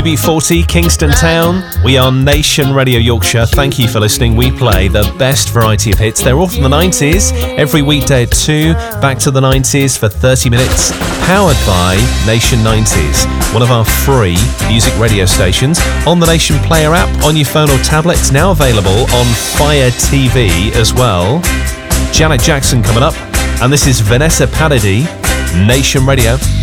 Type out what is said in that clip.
UB40, Kingston Town. We are Nation Radio Yorkshire. Thank you for listening. We play the best variety of hits. They're all from the 90s. Every weekday at 2, back to the 90s for 30 minutes. Powered by Nation 90s, one of our free music radio stations. On the Nation Player app, on your phone or tablet. It's now available on Fire TV as well. Janet Jackson coming up. And this is Vanessa Paradis, Nation Radio.